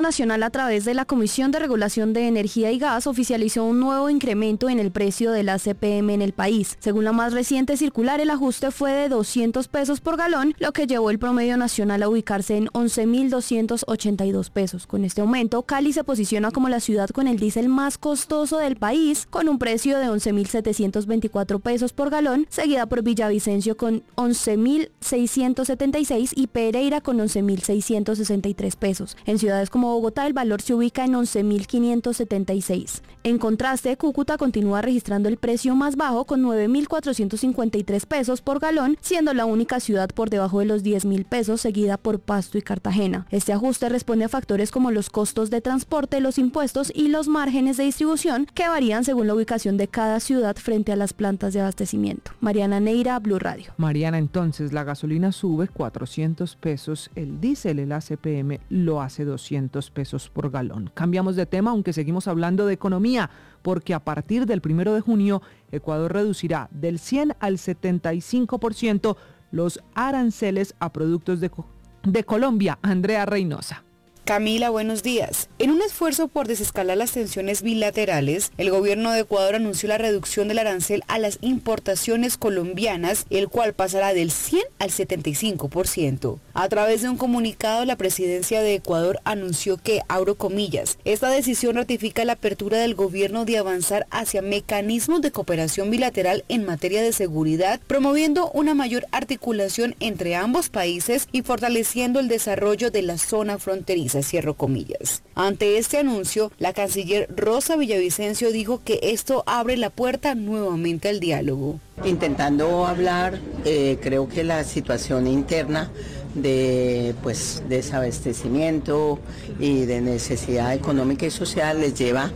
Nacional, a través de la Comisión de Regulación de Energía y Gas, oficializó un nuevo incremento en el precio de la CPM en el país. Según la más reciente circular, el ajuste fue de 200 pesos por galón, lo que llevó el promedio nacional a ubicarse en 11.282 pesos. Con este aumento, Cali se posiciona como la ciudad con el diésel más costoso del país, con un precio de 11.724 pesos por galón, seguida por Villavicencio con 11.676 y Pereira con 11.663 pesos. En ciudades como Bogotá, el valor se ubica en 11.576. En contraste, Cúcuta continúa registrando el precio más bajo con 9.453 pesos por galón, siendo la única ciudad por debajo de los 10.000 pesos, seguida por Pasto y Cartagena. Este ajuste responde a factores como los costos de transporte, los impuestos y los márgenes de distribución, que varían según la ubicación de cada ciudad frente a las plantas de abastecimiento. Mariana Neira, Blue Radio. Mariana, entonces la gasolina sube 400 pesos, el diésel, el ACPM, lo hace 200 pesos por galón. Cambiamos de tema, aunque seguimos hablando de economía, porque a partir del 1 de junio, Ecuador reducirá del 100 al 75% los aranceles a productos de Colombia. Andrea Reynosa. Camila, buenos días. En un esfuerzo por desescalar las tensiones bilaterales, el gobierno de Ecuador anunció la reducción del arancel a las importaciones colombianas, el cual pasará del 100 al 75%. A través de un comunicado, la presidencia de Ecuador anunció que, abro comillas, esta decisión ratifica la apertura del gobierno de avanzar hacia mecanismos de cooperación bilateral en materia de seguridad, promoviendo una mayor articulación entre ambos países y fortaleciendo el desarrollo de la zona fronteriza. Cierro comillas. Ante este anuncio, la canciller Rosa Villavicencio dijo que esto abre la puerta nuevamente al diálogo. Intentando hablar, creo que la situación interna de desabastecimiento y de necesidad económica y social les lleva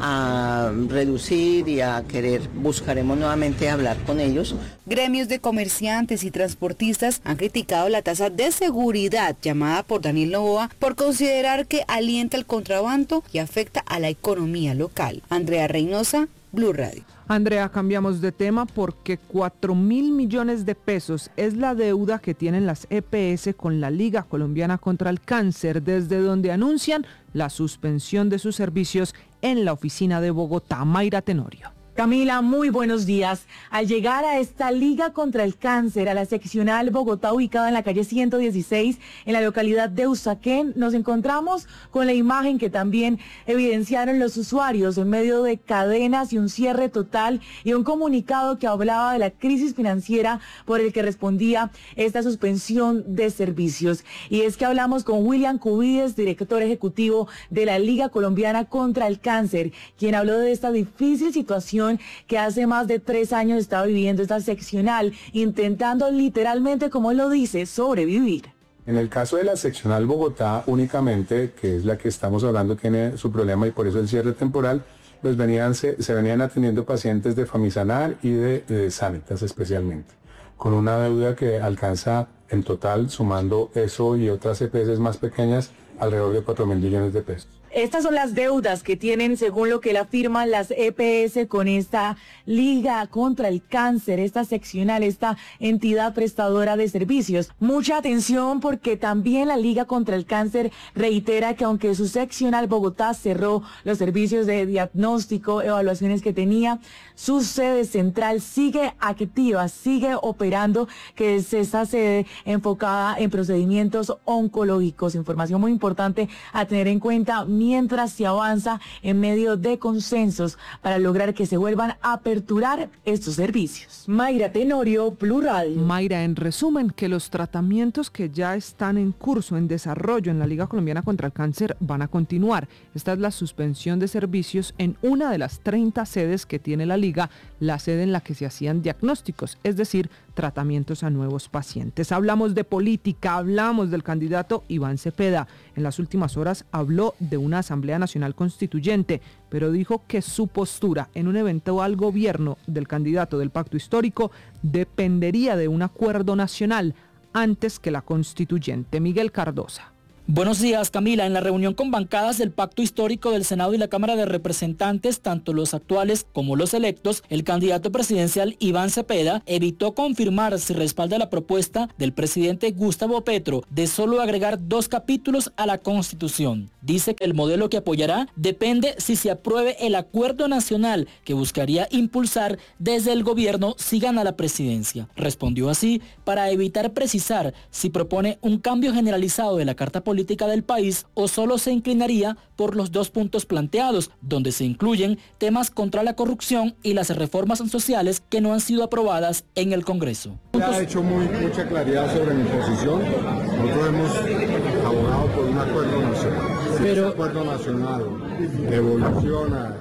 a reducir y a buscaremos nuevamente hablar con ellos. Gremios de comerciantes y transportistas han criticado la tasa de seguridad llamada por Daniel Noboa por considerar que alienta el contrabando y afecta a la economía local. Andrea Reynosa, Blue Radio. Andrea, cambiamos de tema porque 4.000 millones de pesos es la deuda que tienen las EPS con la Liga Colombiana contra el Cáncer, desde donde anuncian la suspensión de sus servicios en la oficina de Bogotá. Mayra Tenorio. Camila, muy buenos días. Al llegar a esta Liga contra el Cáncer, a la seccional Bogotá, ubicada en la calle 116, en la localidad de Usaquén, nos encontramos con la imagen que también evidenciaron los usuarios en medio de cadenas y un cierre total y un comunicado que hablaba de la crisis financiera por el que respondía esta suspensión de servicios. Y es que hablamos con William Cubides, director ejecutivo de la Liga Colombiana contra el Cáncer, quien habló de esta difícil situación que hace más de 3 años está viviendo esta seccional, intentando literalmente, como él lo dice, sobrevivir. En el caso de la seccional Bogotá únicamente, que es la que estamos hablando, tiene su problema y por eso el cierre temporal, pues se venían atendiendo pacientes de Famisanar y de Sanitas especialmente, con una deuda que alcanza en total, sumando eso y otras EPS más pequeñas, alrededor de 4.000 millones de pesos. Estas son las deudas que tienen, según lo que la afirman las EPS con esta Liga contra el Cáncer, esta seccional, esta entidad prestadora de servicios. Mucha atención porque también la Liga contra el Cáncer reitera que aunque su seccional Bogotá cerró los servicios de diagnóstico, evaluaciones que tenía, su sede central sigue activa, sigue operando, que es esa sede enfocada en procedimientos oncológicos. Información muy importante a tener en cuenta mientras se avanza en medio de consensos para lograr que se vuelvan a aperturar estos servicios. Mayra Tenorio, Blue Radio. Mayra, en resumen, que los tratamientos que ya están en curso, en desarrollo en la Liga Colombiana contra el Cáncer van a continuar. Esta es la suspensión de servicios en una de las 30 sedes que tiene la Liga, la sede en la que se hacían diagnósticos, es decir, tratamientos a nuevos pacientes. Hablamos de política, hablamos del candidato Iván Cepeda. En las últimas horas habló de una Asamblea Nacional Constituyente, pero dijo que su postura en un eventual gobierno del candidato del Pacto Histórico dependería de un acuerdo nacional antes que la constituyente. Miguel Cardosa. Buenos días, Camila. En la reunión con bancadas del Pacto Histórico del Senado y la Cámara de Representantes, tanto los actuales como los electos, el candidato presidencial Iván Cepeda evitó confirmar si respalda la propuesta del presidente Gustavo Petro de solo agregar 2 capítulos a la Constitución. Dice que el modelo que apoyará depende si se apruebe el acuerdo nacional que buscaría impulsar desde el gobierno si gana la presidencia. Respondió así para evitar precisar si propone un cambio generalizado de la Carta Política del país o solo se inclinaría por los 2 puntos planteados, donde se incluyen temas contra la corrupción y las reformas sociales que no han sido aprobadas en el Congreso. Ya ha hecho mucha claridad sobre mi posición. Nosotros hemos abogado por un acuerdo nacional. Si ese acuerdo nacional evoluciona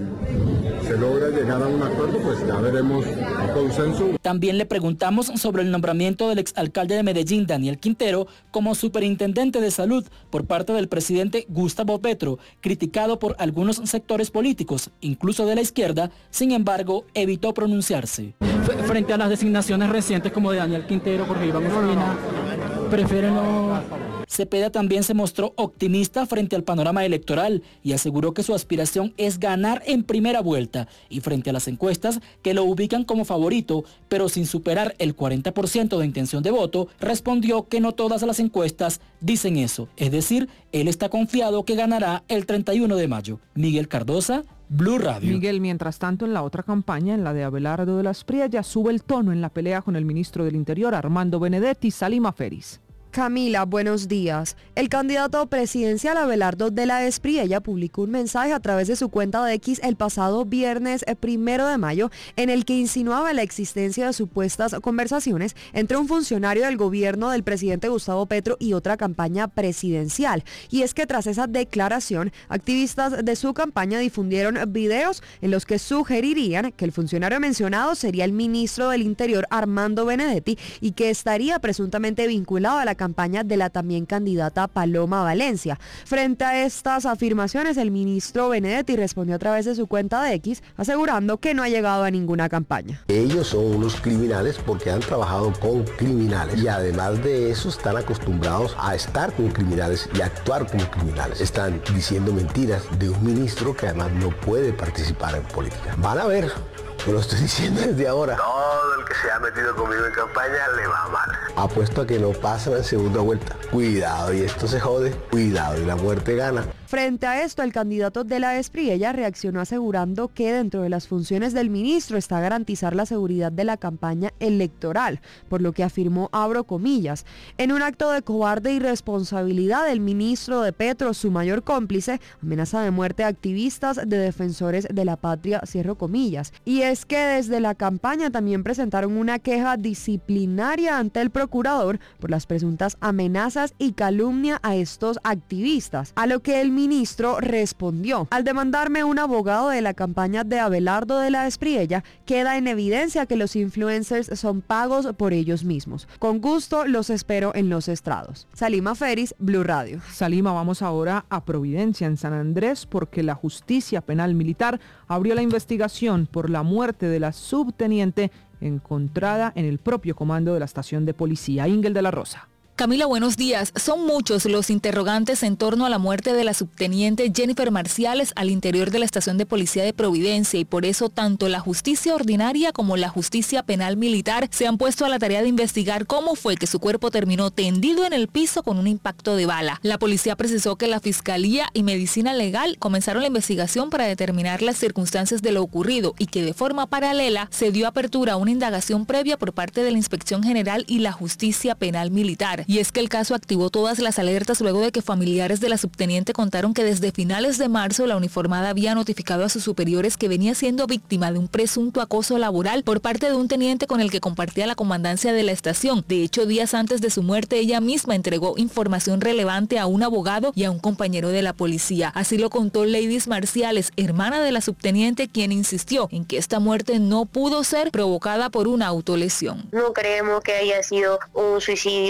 y se logra llegar a un acuerdo, pues ya veremos el consenso. También le preguntamos sobre el nombramiento del exalcalde de Medellín, Daniel Quintero, como superintendente de salud por parte del presidente Gustavo Petro, criticado por algunos sectores políticos, incluso de la izquierda. Sin embargo, evitó pronunciarse. Frente a las designaciones recientes como de Daniel Quintero, porque Iván Ospina, prefiere no... Cepeda también se mostró optimista frente al panorama electoral y aseguró que su aspiración es ganar en primera vuelta y frente a las encuestas que lo ubican como favorito, pero sin superar el 40% de intención de voto, respondió que no todas las encuestas dicen eso. Es decir, él está confiado que ganará el 31 de mayo. Miguel Cardosa, Blue Radio. Miguel, mientras tanto, en la otra campaña, en la de Abelardo de la Espriella, sube el tono en la pelea con el ministro del Interior, Armando Benedetti. Salima Feris. Camila, buenos días. El candidato presidencial Abelardo de la Espriella publicó un mensaje a través de su cuenta de X el pasado viernes 1 de mayo en el que insinuaba la existencia de supuestas conversaciones entre un funcionario del gobierno del presidente Gustavo Petro y otra campaña presidencial. Y es que tras esa declaración, activistas de su campaña difundieron videos en los que sugerirían que el funcionario mencionado sería el ministro del Interior Armando Benedetti y que estaría presuntamente vinculado a la campaña de la también candidata Paloma Valencia. Frente a estas afirmaciones, el ministro Benedetti respondió a través de su cuenta de X, asegurando que no ha llegado a ninguna campaña. Ellos son unos criminales porque han trabajado con criminales y además de eso están acostumbrados a estar con criminales y actuar como criminales. Están diciendo mentiras de un ministro que además no puede participar en política. Van a ver. Yo lo estoy diciendo desde ahora. Todo el que se ha metido conmigo en campaña le va mal. Apuesto a que no pasan en segunda vuelta. Cuidado y esto se jode. Cuidado y la muerte gana. Frente a esto, el candidato de la Espriella reaccionó asegurando que dentro de las funciones del ministro está garantizar la seguridad de la campaña electoral, por lo que afirmó, abro comillas, en un acto de cobarde irresponsabilidad del ministro de Petro, su mayor cómplice, amenaza de muerte a activistas de defensores de la patria, cierro comillas. Y es que desde la campaña también presentaron una queja disciplinaria ante el procurador por las presuntas amenazas y calumnia a estos activistas, a lo que el ministro respondió: al demandarme un abogado de la campaña de Abelardo de la Espriella, queda en evidencia que los influencers son pagos por ellos mismos. Con gusto los espero en los estrados. Salima Feris, Blue Radio. Salima, vamos ahora a Providencia, en San Andrés, porque la Justicia Penal Militar abrió la investigación por la muerte de la subteniente encontrada en el propio comando de la estación de policía. Ingel de la Rosa. Camila, buenos días. Son muchos los interrogantes en torno a la muerte de la subteniente Jennifer Marciales al interior de la estación de policía de Providencia y por eso tanto la justicia ordinaria como la justicia penal militar se han puesto a la tarea de investigar cómo fue que su cuerpo terminó tendido en el piso con un impacto de bala. La policía precisó que la Fiscalía y Medicina Legal comenzaron la investigación para determinar las circunstancias de lo ocurrido y que de forma paralela se dio apertura a una indagación previa por parte de la Inspección General y la Justicia Penal Militar. Y es que el caso activó todas las alertas luego de que familiares de la subteniente contaron que desde finales de marzo la uniformada había notificado a sus superiores que venía siendo víctima de un presunto acoso laboral por parte de un teniente con el que compartía la comandancia de la estación. De hecho, días antes de su muerte, ella misma entregó información relevante a un abogado y a un compañero de la policía. Así lo contó Leidis Marciales, hermana de la subteniente, quien insistió en que esta muerte no pudo ser provocada por una autolesión. No creemos que haya sido un suicidio. Sí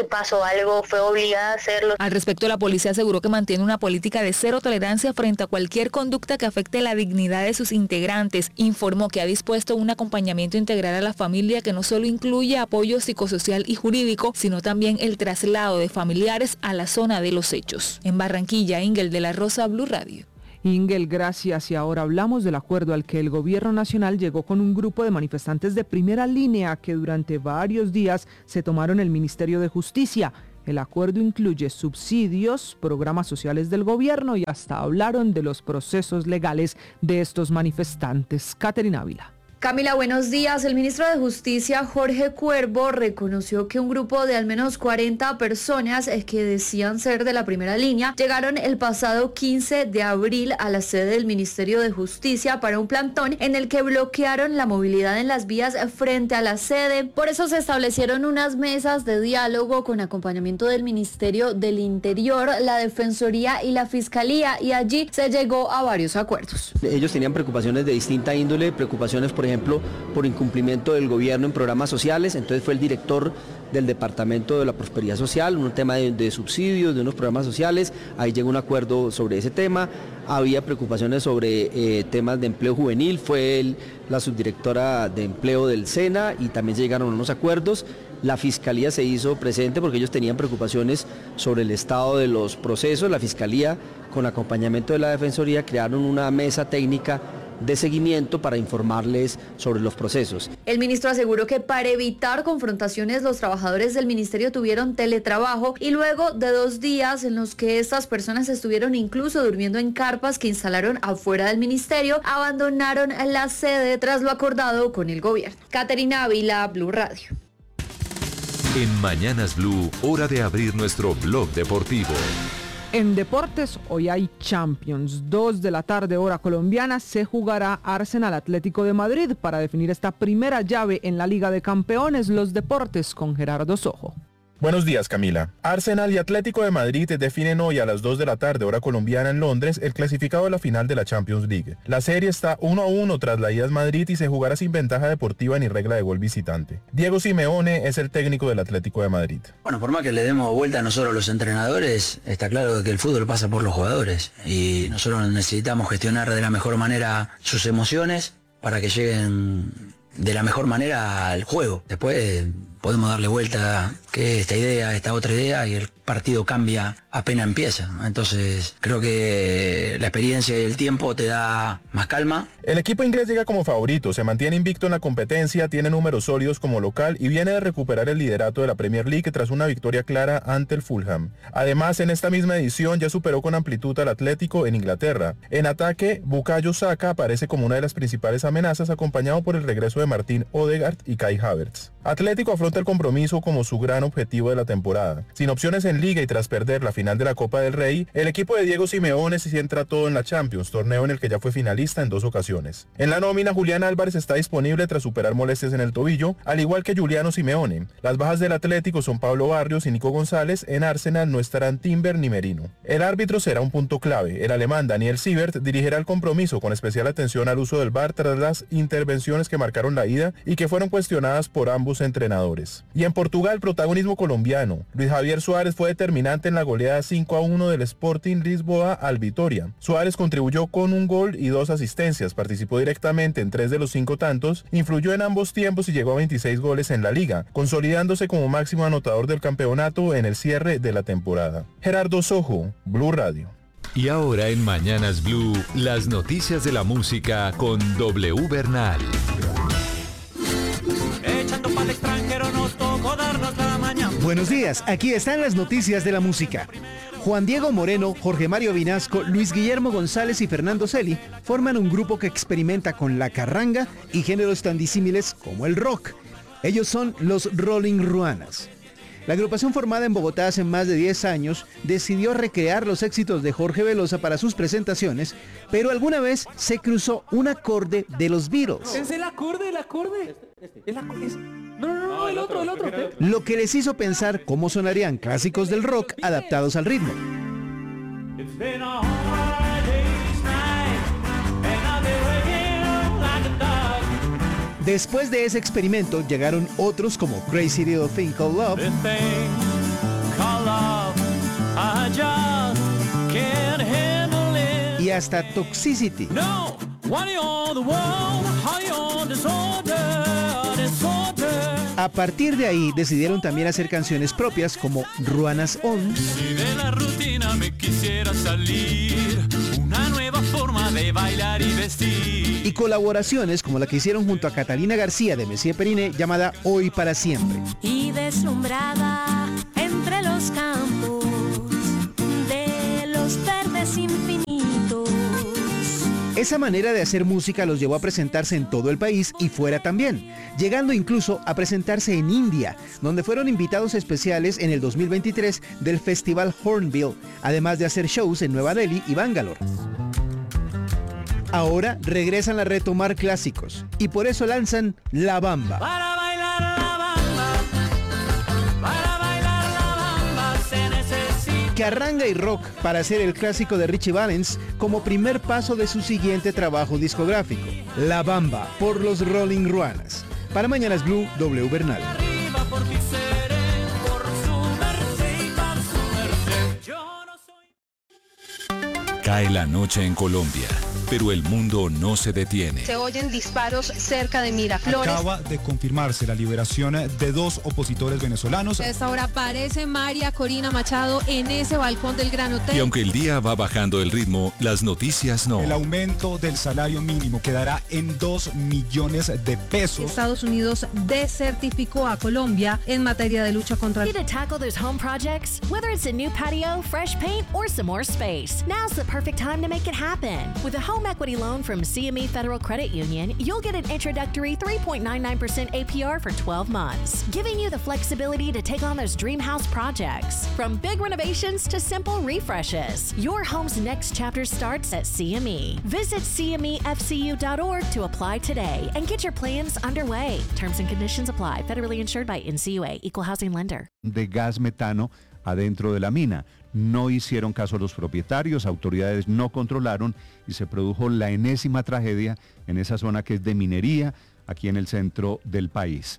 pasó algo, fue obligada a hacerlo. Al respecto, la policía aseguró que mantiene una política de cero tolerancia frente a cualquier conducta que afecte la dignidad de sus integrantes. Informó que ha dispuesto un acompañamiento integral a la familia que no solo incluye apoyo psicosocial y jurídico, sino también el traslado de familiares a la zona de los hechos. En Barranquilla, Ingel de la Rosa, Blue Radio. Ingel, gracias. Y ahora hablamos del acuerdo al que el gobierno nacional llegó con un grupo de manifestantes de primera línea que durante varios días se tomaron el Ministerio de Justicia. El acuerdo incluye subsidios, programas sociales del gobierno y hasta hablaron de los procesos legales de estos manifestantes. Caterina Ávila. Camila, buenos días. El ministro de Justicia, Jorge Cuervo, reconoció que un grupo de al menos 40 personas que decían ser de la primera línea llegaron el pasado 15 de abril a la sede del Ministerio de Justicia para un plantón en el que bloquearon la movilidad en las vías frente a la sede. Por eso se establecieron unas mesas de diálogo con acompañamiento del Ministerio del Interior, la Defensoría y la Fiscalía, y allí se llegó a varios acuerdos. Ellos tenían preocupaciones de distinta índole, preocupaciones, por ejemplo, por incumplimiento del gobierno en programas sociales. Entonces fue el director del Departamento de la Prosperidad Social, un tema de subsidios, de unos programas sociales, ahí llegó un acuerdo sobre ese tema. Había preocupaciones sobre temas de empleo juvenil, fue la subdirectora de empleo del SENA y también llegaron a unos acuerdos. La Fiscalía se hizo presente porque ellos tenían preocupaciones sobre el estado de los procesos. La Fiscalía, con acompañamiento de la Defensoría, crearon una mesa técnica de seguimiento para informarles sobre los procesos. El ministro aseguró que para evitar confrontaciones los trabajadores del ministerio tuvieron teletrabajo y luego de 2 días en los que estas personas estuvieron incluso durmiendo en carpas que instalaron afuera del ministerio, abandonaron la sede tras lo acordado con el gobierno. Caterina Ávila, Blue Radio. En Mañanas Blue, hora de abrir nuestro blog deportivo. En deportes, hoy hay Champions. 2 de la tarde, hora colombiana, se jugará Arsenal Atlético de Madrid para definir esta primera llave en la Liga de Campeones. Los deportes con Gerardo Sojo. Buenos días, Camila. Arsenal y Atlético de Madrid definen hoy a las 2 de la tarde, hora colombiana en Londres, el clasificado a la final de la Champions League. La serie está 1-1 tras la ida a Madrid y se jugará sin ventaja deportiva ni regla de gol visitante. Diego Simeone es el técnico del Atlético de Madrid. Bueno, por más que le demos vuelta a nosotros los entrenadores, está claro que el fútbol pasa por los jugadores y nosotros necesitamos gestionar de la mejor manera sus emociones para que lleguen de la mejor manera al juego. Después podemos darle vuelta que esta idea, esta otra idea, y el partido cambia apenas empieza. Entonces creo que la experiencia y el tiempo te da más calma. El equipo inglés llega como favorito, se mantiene invicto en la competencia, tiene números sólidos como local y viene de recuperar el liderato de la Premier League tras una victoria clara ante el Fulham. Además, en esta misma edición ya superó con amplitud al Atlético en Inglaterra. En ataque, Bukayo Saka aparece como una de las principales amenazas, acompañado por el regreso de Martín Odegaard y Kai Havertz. Atlético afronta el compromiso como su gran objetivo de la temporada. Sin opciones en Liga y tras perder la final de la Copa del Rey, el equipo de Diego Simeone se centra todo en la Champions, torneo en el que ya fue finalista en 2 ocasiones. En la nómina, Julián Álvarez está disponible tras superar molestias en el tobillo, al igual que Giuliano Simeone. Las bajas del Atlético son Pablo Barrios y Nico González. En Arsenal no estarán Timber ni Merino. El árbitro será un punto clave. El alemán Daniel Siebert dirigirá el compromiso con especial atención al uso del VAR tras las intervenciones que marcaron la ida y que fueron cuestionadas por ambos entrenadores. Y en Portugal, protagonismo colombiano. Luis Javier Suárez fue determinante en la goleada 5-1 del Sporting Lisboa al Vitória. Suárez contribuyó con un gol y 2 asistencias, participó directamente en 3 de los 5 tantos, influyó en ambos tiempos y llegó a 26 goles en la liga, consolidándose como máximo anotador del campeonato en el cierre de la temporada. Gerardo Sojo, Blue Radio. Y ahora en Mañanas Blue, las noticias de la música con W Bernal. Echando pa'l extranjero nos tocó darnos la mañana. Buenos días, aquí están las noticias de la música. Juan Diego Moreno, Jorge Mario Vinasco, Luis Guillermo González y Fernando Celi forman un grupo que experimenta con la carranga y géneros tan disímiles como el rock. Ellos son los Rolling Ruanas. La agrupación, formada en Bogotá hace más de 10 años, decidió recrear los éxitos de Jorge Velosa para sus presentaciones, pero alguna vez se cruzó un acorde de los Beatles. Es el acorde. No, el otro. Lo que les hizo pensar cómo sonarían clásicos del rock adaptados al ritmo. Después de ese experimento llegaron otros como Crazy Little Thing Called Love I just can't handle it. Y hasta Toxicity. No, why you the world, how you disorder, disorder. A partir de ahí decidieron también hacer canciones propias como Ruanas On. Si de la rutina me quisiera salir, una nueva forma de bailar y vestir. Y colaboraciones como la que hicieron junto a Catalina García de Messier Periné llamada Hoy para Siempre. Y deslumbrada entre los campos de los verdes infinitos. Esa manera de hacer música los llevó a presentarse en todo el país y fuera también, llegando incluso a presentarse en India, donde fueron invitados especiales en el 2023 del Festival Hornbill, además de hacer shows en Nueva Delhi y Bangalore. Ahora regresan a retomar clásicos y por eso lanzan La Bamba. Para bailar la bamba, para bailar la bamba se necesita. Carranga y rock para hacer el clásico de Richie Valens como primer paso de su siguiente trabajo discográfico, La Bamba, por los Rolling Ruanas. Para Mañanas Blue, W. Bernal. Arriba por ti seré, por su merced y por su merced. Yo no soy. Cae la noche en Colombia, pero el mundo no se detiene. Se oyen disparos cerca de Miraflores. Acaba de confirmarse la liberación de 2 opositores venezolanos. A esta hora aparece María Corina Machado en ese balcón del Gran Hotel. Y aunque el día va bajando el ritmo, las noticias no. El aumento del salario mínimo quedará en 2 millones de pesos. Estados Unidos desertificó a Colombia en materia de lucha contra el... To tackle those home projects, whether it's a new patio, fresh paint, or some more space, now's the perfect time to make it happen. With a home equity loan from CME Federal Credit Union, you'll get an introductory 3.99% APR for 12 months, giving you the flexibility to take on those dream house projects. From big renovations to simple refreshes, your home's next chapter starts at CME. Visit CMEFCU.org to apply today and get your plans underway. Terms and conditions apply. Federally insured by NCUA. Equal Housing Lender. De gas metano adentro de la mina. No hicieron caso a los propietarios, autoridades no controlaron y se produjo la enésima tragedia en esa zona que es de minería, aquí en el centro del país.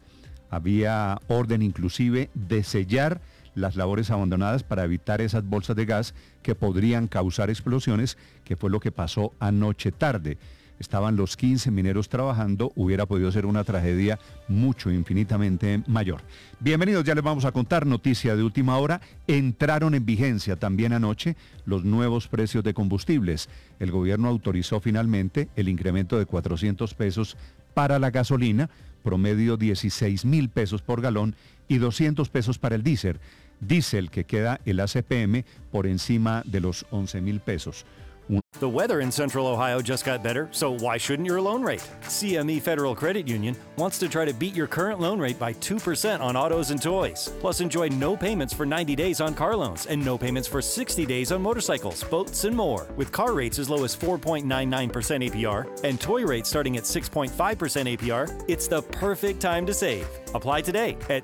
Había orden inclusive de sellar las labores abandonadas para evitar esas bolsas de gas que podrían causar explosiones, que fue lo que pasó anoche tarde. Estaban los 15 mineros trabajando, hubiera podido ser una tragedia mucho, infinitamente mayor. Bienvenidos, ya les vamos a contar noticia de última hora. Entraron en vigencia también anoche los nuevos precios de combustibles. El gobierno autorizó finalmente el incremento de 400 pesos para la gasolina, promedio 16.000 pesos por galón y 200 pesos para el diésel. Diésel que queda el ACPM por encima de los 11.000 pesos. The weather in Central Ohio just got better, so why shouldn't your loan rate? CME Federal Credit Union wants to try to beat your current loan rate by 2% on autos and toys. Plus, enjoy no payments for 90 days on car loans and no payments for 60 days on motorcycles, boats, and more. With car rates as low as 4.99% APR and toy rates starting at 6.5% APR, it's the perfect time to save. Apply today at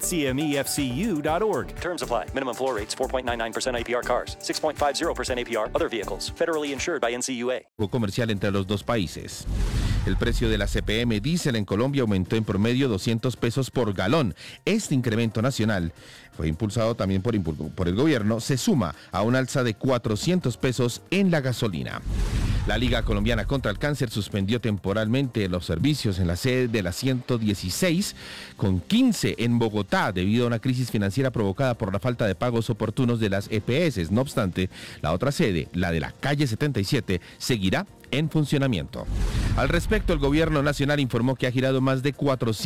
CMEFCU.org. Terms apply. Minimum floor rates 4.99% APR cars, 6.50% APR other vehicles. Federally insured by NCUA. Comercial entre los dos países. El precio de la CPM diésel en Colombia aumentó en promedio 200 pesos por galón. Este incremento nacional fue impulsado también por el gobierno, se suma a un alza de 400 pesos en la gasolina. La Liga Colombiana contra el Cáncer suspendió temporalmente los servicios en la sede de la 116, con 15 en Bogotá, debido a una crisis financiera provocada por la falta de pagos oportunos de las EPS. No obstante, la otra sede, la de la calle 77, seguirá en funcionamiento. Al respecto, el gobierno nacional informó que ha girado más de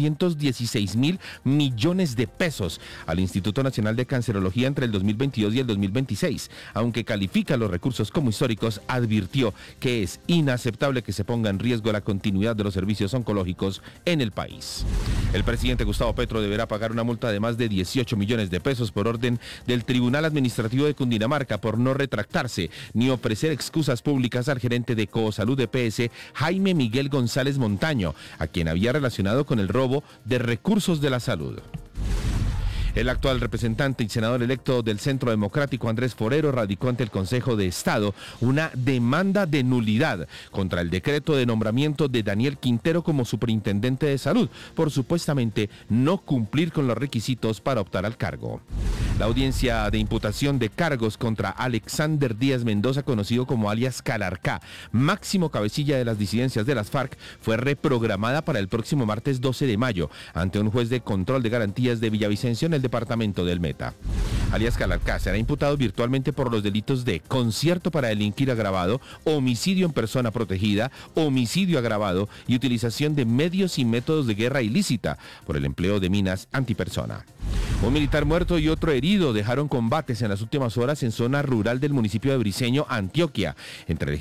416.000 millones de pesos al Instituto Nacional de Cancerología entre el 2022 y el 2026. Aunque califica los recursos como históricos, advirtió que es inaceptable que se ponga en riesgo la continuidad de los servicios oncológicos en el país. El presidente Gustavo Petro deberá pagar una multa de más de 18 millones de pesos por orden del Tribunal Administrativo de Cundinamarca por no retractarse ni ofrecer excusas públicas al gerente de Salud EPS, Jaime Miguel González Montaño, a quien había relacionado con el robo de recursos de la salud. El actual representante y senador electo del Centro Democrático, Andrés Forero, radicó ante el Consejo de Estado una demanda de nulidad contra el decreto de nombramiento de Daniel Quintero como superintendente de salud, por supuestamente no cumplir con los requisitos para optar al cargo. La audiencia de imputación de cargos contra Alexander Díaz Mendoza, conocido como alias Calarcá, máximo cabecilla de las disidencias de las FARC, fue reprogramada para el próximo martes 12 de mayo ante un juez de control de garantías de Villavicencio en el departamento del Meta. Alias Calarcá será imputado virtualmente por los delitos de concierto para delinquir agravado, homicidio en persona protegida, homicidio agravado y utilización de medios y métodos de guerra ilícita por el empleo de minas antipersona. Un militar muerto y otro herido dejaron combates en las últimas horas en zona rural del municipio de Briceño, Antioquia, entre